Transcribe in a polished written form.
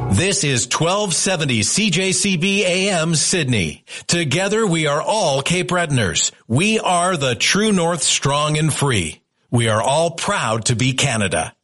This is 1270 CJCB AM Sydney. Together we are all Cape Bretoners. We are the True North, strong and free. We are all proud to be Canada.